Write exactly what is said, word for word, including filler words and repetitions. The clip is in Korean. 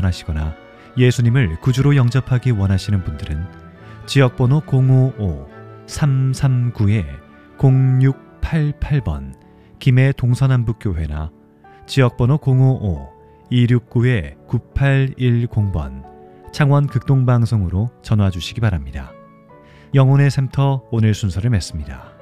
원하시거나 예수님을 구주로 영접하기 원하시는 분들은 지역번호 공오오 삼삼구 공육팔팔 번 김해 동서남북교회나 지역번호 공오오 이육구 구팔일공 번 창원 극동방송으로 전화 주시기 바랍니다. 영혼의 샘터 오늘 순서를 맺습니다.